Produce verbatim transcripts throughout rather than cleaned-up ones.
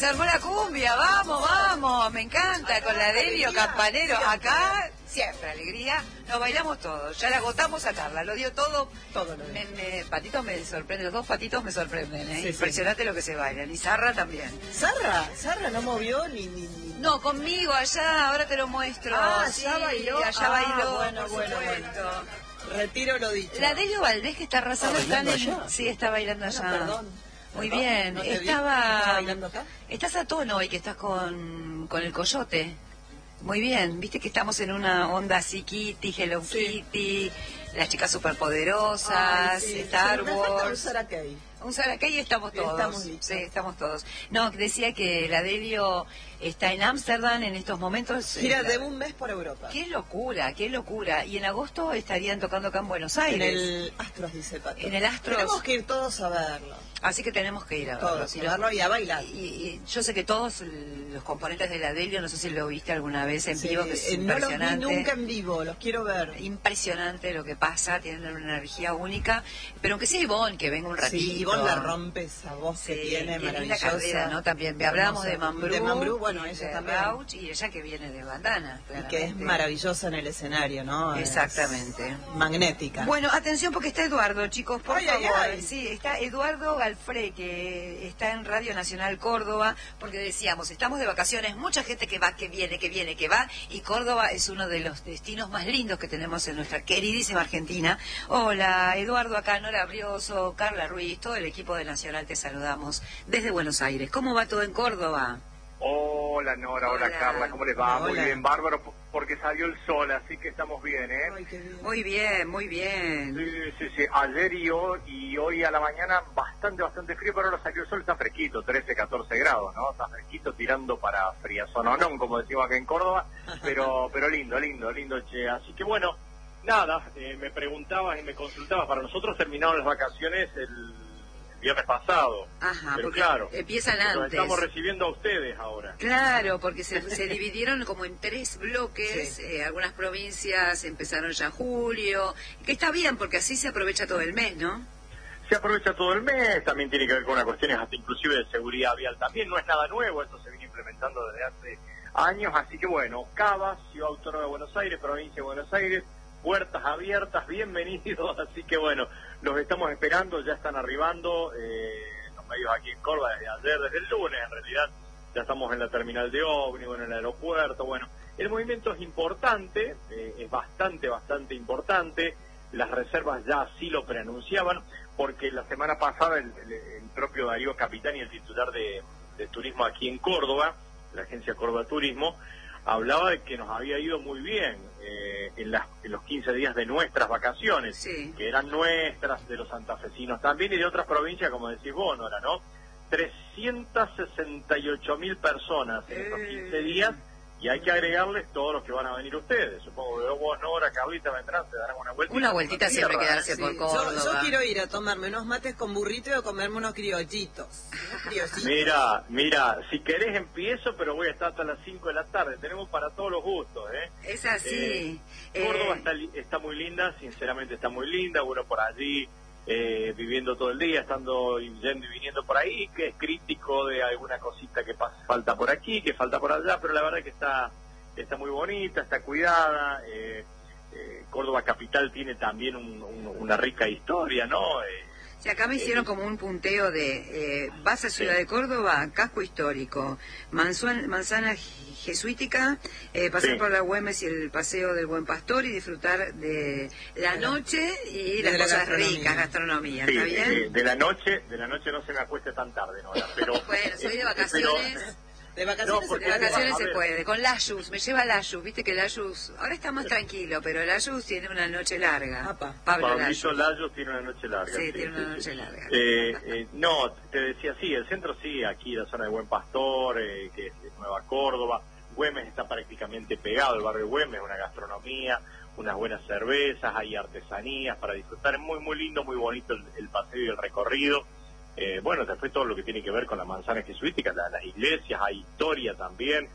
armó la cumbia, vamos, vamos, me encanta, con la Delio, Campanero, acá siempre alegría, nos bailamos todos, ya la agotamos a Carla, lo dio todo, todo lo me, me, Patito me sorprende, los dos patitos me sorprenden, ¿eh? Sí, Impresionante sí. lo que se bailan, y Sarra también. ¿Sarra? ¿Sarra no movió ni, ni, ni... No, conmigo allá, ahora te lo muestro. Ah, sí, allá bailó. Allá ah, bailó, bueno, por bueno, supuesto. bueno. Retiro lo dicho. La Delio Valdés, que está arrasando, ¿Está está en... bailando allá? Sí, está bailando allá. No, perdón. Muy Perdón, bien, ¿no te vi? estaba... ¿Estás bailando acá? Estás a tono hoy, que estás con, con el coyote. Muy bien, viste que estamos en una onda así, Kitty, Hello Sí. Kitty, las chicas superpoderosas, Ay, sí, Star sí, me falta un Wars. Sarakei. Un Sarakei y estamos todos. Estamos listos. Sí, estamos todos. No, decía que la Delio está en Ámsterdam en estos momentos. Mira, eh, de un mes por Europa. Qué locura, qué locura. Y en agosto estarían tocando acá en Buenos Aires. En el Astros, dice Pato. En el Astros. Tenemos que ir todos a verlo. Así que tenemos que ir a verlo. Todos, Si a lo- verlo y a bailar. Y, y yo sé que todos los componentes de la Delio, no sé si lo viste alguna vez en Sí, vivo, que es eh, no los vi impresionante. nunca en vivo, los quiero ver. Impresionante lo que pasa, tienen una energía única. Pero aunque sea Ivonne, que venga un ratito. Sí, Ivonne la rompe, esa voz Sí, que tiene, y linda maravillosa. carrera, ¿no? También hablábamos de Hermosa. Mambrú. De Mambrú, bueno, y ella de también. Rauch, y ella que viene de Bandana, Y que es claramente. maravillosa en el escenario, ¿no? Es Exactamente. magnética. Bueno, atención porque está Eduardo, chicos, por Ay, ay, favor. ay. Sí, está Eduardo Galfré, que está en Radio Nacional Córdoba, porque decíamos, estamos de vacaciones, mucha gente que va, que viene, que viene, que va, y Córdoba es uno de los destinos más lindos que tenemos en nuestra queridísima Argentina. Hola, Eduardo, acá Nora Brioso, Carla Ruiz, todo el equipo de Nacional te saludamos desde Buenos Aires. ¿Cómo va todo en Córdoba? Hola Nora, hola, Hola. Carla, ¿cómo les va? Muy Hola. bien, bárbaro, p- porque salió el sol, así que estamos bien, ¿eh? Ay, qué bien. Muy bien, muy bien. Sí, sí, sí, ayer y hoy, y hoy a la mañana bastante, bastante frío, pero ahora salió el sol, está fresquito, trece, catorce grados, ¿no? Está fresquito tirando para friazononón, como decimos acá en Córdoba, pero pero lindo, lindo, lindo, che. Así que bueno, nada, eh, me preguntabas y me consultabas, para nosotros terminaron las vacaciones el viernes pasado, Ajá, pero porque claro, empiezan los antes. estamos recibiendo a ustedes ahora. Claro, porque se, se dividieron como en tres bloques, Sí. eh, algunas provincias empezaron ya en julio, que está bien porque así se aprovecha todo el mes, ¿no? Se aprovecha todo el mes, también tiene que ver con unas cuestiones hasta inclusive de seguridad vial también, no es nada nuevo, esto se viene implementando desde hace años, así que bueno, Cava, Ciudad Autónoma de Buenos Aires, Provincia de Buenos Aires, puertas abiertas, bienvenidos, así que bueno, los estamos esperando, ya están arribando, eh, los medios aquí en Córdoba desde ayer, desde el lunes en realidad, ya estamos en la terminal de ómnibus, en el aeropuerto, bueno, el movimiento es importante, eh, es bastante, bastante importante, las reservas ya así lo preanunciaban, porque la semana pasada el, el- el propio Darío Capitani, el titular de, de turismo aquí en Córdoba, la agencia Córdoba Turismo, hablaba de que nos había ido muy bien eh, en, las, en los quince días de nuestras vacaciones, Sí. que eran nuestras, de los santafesinos también y de otras provincias, como decís vos, Nora, ¿no? trescientas sesenta y ocho mil personas en estos quince días, y hay que agregarles todos los que van a venir ustedes. Supongo que vos, Nora, Carlita, vendrán, se darán una vueltita. Una vueltita por la siempre tierra, quedarse ¿eh? por Sí, Córdoba. Yo, yo quiero ir a tomarme unos mates con burrito y a comerme unos criollitos. Unos criollitos. Mira, mira, si querés empiezo, pero voy a estar hasta las cinco de la tarde. Tenemos para todos los gustos, ¿eh? Es así. Eh, Córdoba Eh, está, li- está muy linda, sinceramente está muy linda. Uno por allí eh, viviendo todo el día, estando y yendo y viniendo por ahí, que es crítico de alguna cosita que pasa, falta por aquí, que falta por allá, pero la verdad que está está muy bonita, está cuidada. Eh, eh, Córdoba capital tiene también un- un- una rica historia, ¿no? Eh, sí, acá me hicieron como un punteo de, eh, vas a Ciudad Sí. de Córdoba, casco histórico, manzana, manzana jesuítica, eh, pasar Sí. por la Güemes y el Paseo del Buen Pastor y disfrutar de la De la- noche y de las la cosas gastronomía. ricas, gastronomía, sí, ¿está bien? eh, de la noche, de la noche no se me acueste tan tarde, Nora, pero Bueno, soy de eh, vacaciones. pero- De vacaciones, No, porque De se puede. vacaciones a se ver. puede, con Layus, me lleva Layus, viste que Layus, ahora está más tranquilo, pero Layus tiene una noche larga. Apa. Pablo Pablito Layus. Layos tiene una noche larga. Sí, tiene una noche larga. Eh, eh, no, te decía, sí, el centro sí, aquí la zona de Buen Pastor, eh, que es de Nueva Córdoba. Güemes está prácticamente pegado, el barrio Güemes, una gastronomía, unas buenas cervezas, hay artesanías para disfrutar. Es muy, muy lindo, muy bonito el, el paseo y el recorrido. Eh, bueno, después todo lo que tiene que ver con la manzana jesuítica, la- las iglesias, hay historia también,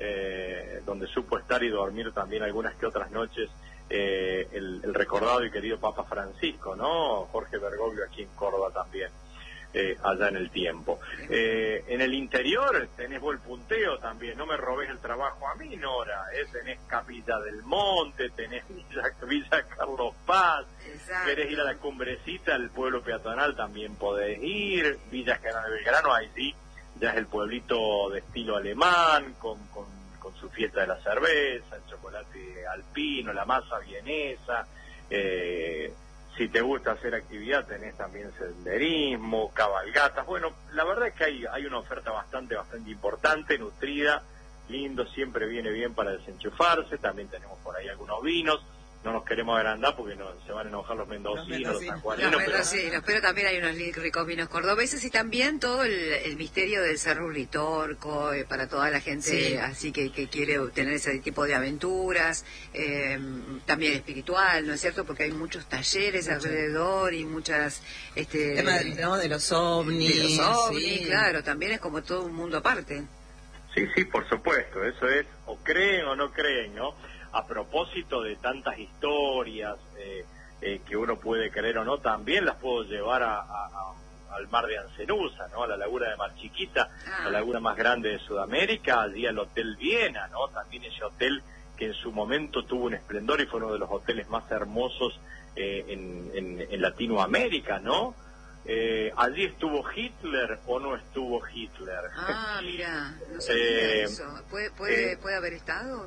eh, donde supo estar y dormir también algunas que otras noches eh, el, el recordado y querido Papa Francisco, ¿no? Jorge Bergoglio aquí en Córdoba también. eh, allá en el tiempo. Eh, en el interior tenés vos el punteo también, no me robes el trabajo a mí, Nora, eh, tenés Capilla del Monte, tenés Villa, Villa Carlos Paz, Exacto. querés ir a la Cumbrecita, el pueblo peatonal también podés ir, Villa General Belgrano, ahí sí, ya es el pueblito de estilo alemán, con, con, con su fiesta de la cerveza, el chocolate alpino, la masa vienesa, eh, si te gusta hacer actividad tenés también senderismo, cabalgatas. Bueno, la verdad es que hay hay una oferta bastante, bastante importante, nutrida, lindo, siempre viene bien para desenchufarse. También tenemos por ahí algunos vinos. No nos queremos agrandar porque no, se van a enojar los mendocinos, los, mendocinos. los sanjuaninos. Los pero... mendocinos, pero también hay unos ricos vinos cordobeses y también todo el, el misterio del Cerro Uritorco, eh, para toda la gente Sí. así que, que quiere tener ese tipo de aventuras, eh, también espiritual, ¿no es cierto? Porque hay muchos talleres Mucho. alrededor y muchas... Este, El tema de, ¿no? de los ovnis. de los ovnis, sí. claro, también es como todo un mundo aparte. Sí, sí, por supuesto, eso es, o creen o no creen, ¿no? A propósito de tantas historias eh, eh, que uno puede creer o no, también las puedo llevar a, a, a, al mar de Ancenusa, ¿no? A la laguna de Mar Chiquita, Ah. la laguna más grande de Sudamérica, allí al Hotel Viena, ¿no? También ese hotel que en su momento tuvo un esplendor y fue uno de los hoteles más hermosos eh, en, en, en Latinoamérica, ¿no? Eh, allí estuvo Hitler o no estuvo Hitler. Ah, mira, no sabía Eh, eso. ¿Puede, puede, eh, ¿Puede haber estado?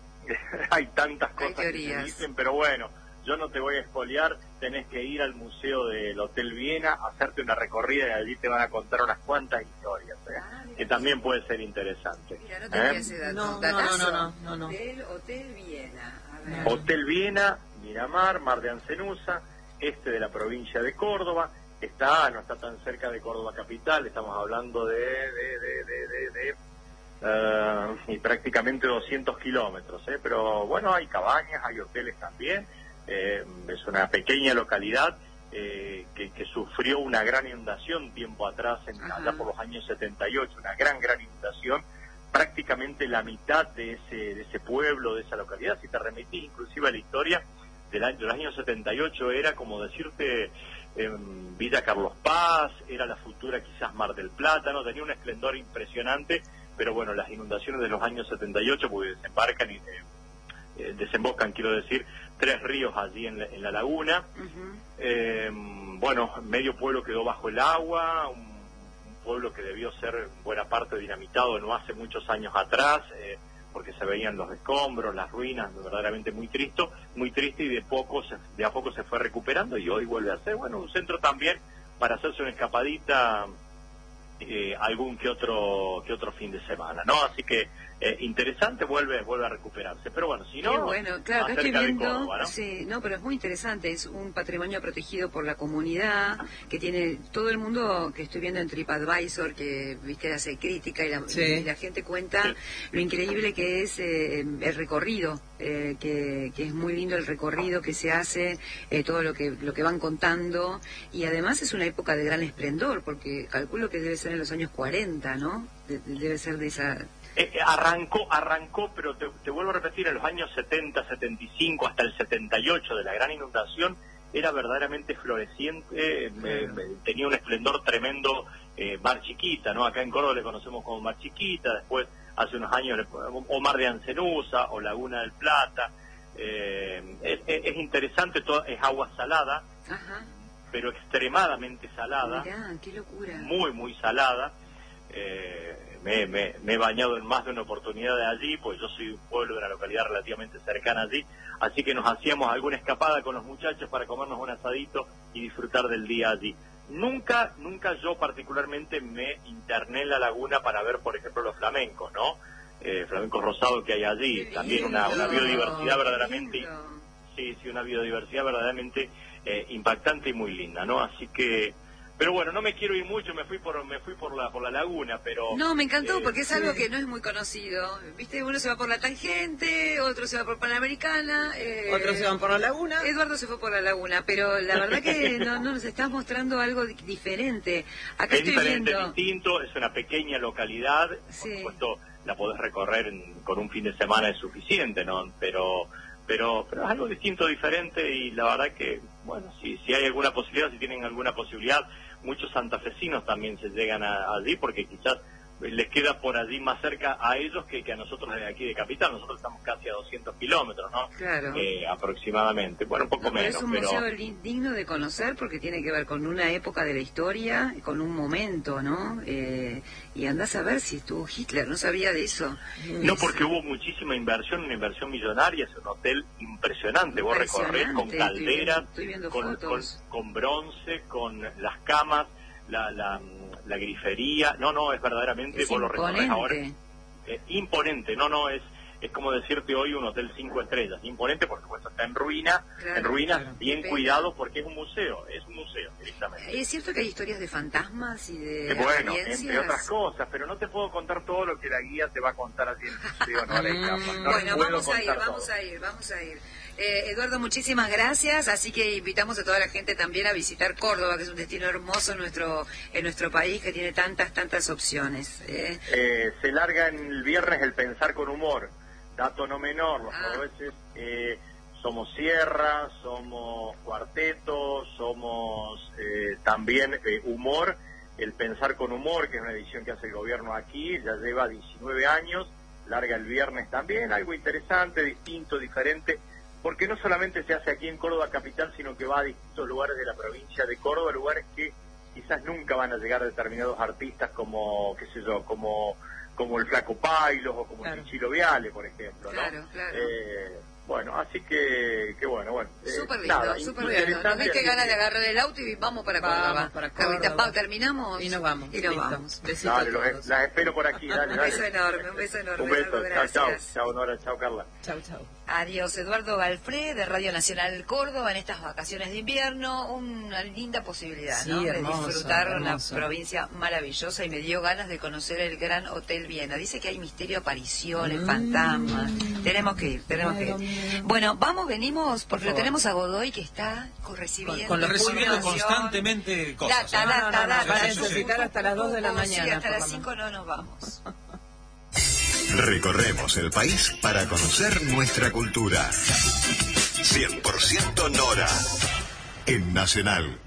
Hay tantas Hay cosas que teorías. se dicen, pero bueno, yo no te voy a espoliar, tenés que ir al Museo del Hotel Viena, hacerte una recorrida y allí te van a contar unas cuantas historias, ¿eh? Ah, mira, que también puede ser interesante. Mira, no tenía ¿eh? ese dato. No, no, Datazo no, no, no, no. del Hotel Viena. A ver. Hotel Viena, Miramar, Mar de Ancenusa, este de la provincia de Córdoba, está, no está tan cerca de Córdoba capital, estamos hablando de, de, de, de, de, de Uh, y prácticamente doscientos kilómetros, ¿eh? Pero bueno, hay cabañas, hay hoteles también, eh, es una pequeña localidad eh, que, que sufrió una gran inundación tiempo atrás, en, allá por los años setenta y ocho, una gran, gran inundación, prácticamente la mitad de ese, de ese pueblo, de esa localidad, si te remitís inclusive a la historia del año, del año setenta y ocho, era como decirte eh, Villa Carlos Paz, era la futura quizás Mar del Plata, ¿no? Tenía un esplendor impresionante. Pero bueno, las inundaciones de los años setenta y ocho, porque desembarcan y eh, eh, desembocan, quiero decir, tres ríos allí en la, en la laguna. Uh-huh. Eh, bueno, medio pueblo quedó bajo el agua, un, un pueblo que debió ser en buena parte dinamitado no hace muchos años atrás, eh, porque se veían los escombros, las ruinas, verdaderamente muy triste, muy triste y de poco se, de a poco se fue recuperando y hoy vuelve a ser, bueno, un centro también para hacerse una escapadita. Eh, algún que otro que otro fin de semana, ¿no? Así que eh, interesante, vuelve vuelve a recuperarse. Pero bueno, si no, Qué bueno, claro, acá estoy acerca de viendo, Córdoba, ¿no? sí, no, pero es muy interesante, es un patrimonio protegido por la comunidad, que tiene todo el mundo, que estoy viendo en TripAdvisor, que, viste, hace crítica y la, Sí. y la gente cuenta Sí. lo increíble que es eh, el recorrido, eh, que, que es muy lindo el recorrido que se hace, eh, todo lo que lo que van contando, y además es una época de gran esplendor, porque calculo que debe ser en los años cuarenta, ¿no? De- debe ser de esa... Eh, eh, arrancó, arrancó, pero te, te vuelvo a repetir, en los años setenta, setenta y cinco, hasta el setenta y ocho de la gran inundación, era verdaderamente floreciente, eh, me- me- tenía un esplendor tremendo, eh, Mar Chiquita, ¿no? Acá en Córdoba le conocemos como Mar Chiquita, después hace unos años, le- o Mar de Ancenusa, o Laguna del Plata, eh, es, es- es interesante, todo, es agua salada, Ajá, pero extremadamente salada, mirá, qué locura. muy, muy salada. Eh, me, me- me he bañado en más de una oportunidad de allí, pues yo soy de un pueblo de una localidad relativamente cercana allí, así que nos hacíamos alguna escapada con los muchachos para comernos un asadito y disfrutar del día allí. Nunca, nunca yo particularmente me interné en la laguna para ver, por ejemplo, los flamencos, ¿no? Eh, flamencos rosados que hay allí, Qué también una, una lindo, biodiversidad qué verdaderamente, lindo. sí, sí, una biodiversidad verdaderamente eh, impactante y muy linda, ¿no? Así que, pero bueno, no me quiero ir mucho, me fui por me fui por la por la laguna, pero No, me encantó eh, porque es algo sí. que no es muy conocido. Viste, uno se va por la tangente, otro se va por Panamericana. Eh, Otros se van por la laguna. Eduardo se fue por la laguna, pero la verdad que no, no nos estás mostrando algo di- diferente. Acá es estoy diferente, viendo. distinto, es una pequeña localidad, Sí. por supuesto la podés recorrer en- con un fin de semana es suficiente, ¿no? Pero pero pero es algo distinto, diferente y la verdad que, bueno, si si hay alguna posibilidad, si tienen alguna posibilidad, muchos santafesinos también se llegan a, allí, porque quizás les queda por allí más cerca a ellos que, que a nosotros de aquí de Capital. Nosotros estamos casi a doscientos kilómetros, ¿no? Claro. Eh, aproximadamente. Bueno, un poco No, pero menos. es un pero... museo digno de conocer porque tiene que ver con una época de la historia, con un momento, ¿no? Eh, y andás a ver si estuvo Hitler, no sabía de eso. No, porque hubo muchísima inversión, una inversión millonaria, es un hotel impresionante. Vos recorres con calderas, estoy viendo, estoy viendo con, con, con bronce, con las camas, la... la la grifería, no, no, es verdaderamente, es vos lo recorres ahora, eh, imponente, no, no, es es como decirte hoy un hotel cinco estrellas, imponente porque pues está en ruina, claro, en ruinas, claro, bien cuidado porque es un museo, es un museo directamente. Es cierto que hay historias de fantasmas y de eh, bueno, experiencias. entre otras cosas, pero no te puedo contar todo lo que la guía te va a contar así en el museo, no le escapa. No bueno, vamos a ir, todo. vamos a ir, vamos a ir. Eh, Eduardo, muchísimas gracias, así que invitamos a toda la gente también a visitar Córdoba, que es un destino hermoso en nuestro en nuestro país, que tiene tantas, tantas opciones. Eh. Eh, se larga en el viernes el pensar con humor, dato no menor, los Ah. cordobeses eh, somos sierra, somos cuarteto, somos eh, también eh, humor, el pensar con humor, que es una edición que hace el gobierno aquí, ya lleva diecinueve años, larga el viernes también, algo interesante, distinto, diferente, porque no solamente se hace aquí en Córdoba capital, sino que va a distintos lugares de la provincia de Córdoba, lugares que quizás nunca van a llegar determinados artistas como, qué sé yo, como como el Flaco Pailos o como claro. el Chichilo Viale, por ejemplo, ¿no? Claro, claro. Eh, bueno, así que, que bueno, bueno. Eh, Súper lindo, nada, súper lindo. Nos diste ganas de agarrar el auto y vamos para Córdoba. Vamos para Carlita, Córdoba. pa, terminamos Y nos vamos. Y nos Listo. vamos. Besito Dale, a los, todos. las espero por aquí, dale, Un dale. beso enorme, un beso enorme. Un beso, Eduardo, chao, chao, gracias. chao, Nora, chao, Carla. Chau, chau. Adiós, Eduardo Galfré, de Radio Nacional Córdoba, en estas vacaciones de invierno. Una linda posibilidad, Sí, ¿no? hermoso, de disfrutar hermoso. una provincia maravillosa, y me dio ganas de conocer el Gran Hotel Viena. Dice que hay misterio, apariciones, Mm. fantasmas. Tenemos que ir, tenemos que Dios ir. mío. Bueno, vamos, venimos, porque Por lo favor. tenemos a Godoy, que está recibiendo, Con- con los Recibiendo información. constantemente cosas. Data, ¿eh? data, No, no, no, data. va a Sí, sí, sí. necesitar hasta las dos de la Sí, mañana, hasta por las lo cinco no nos vamos. Recorremos el país para conocer nuestra cultura. cien por ciento Nora en Nacional.